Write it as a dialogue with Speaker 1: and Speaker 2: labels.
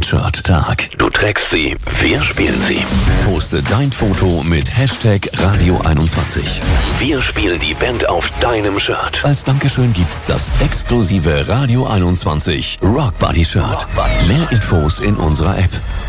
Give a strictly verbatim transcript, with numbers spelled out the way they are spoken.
Speaker 1: Band-Shirt Tag. Du trägst sie, wir spielen sie. Poste dein Foto mit Hashtag Radio einundzwanzig. Wir spielen die Band auf deinem Shirt. Als Dankeschön gibt's das exklusive Radio einundzwanzig Rock Buddy Shirt. Mehr Infos in unserer App.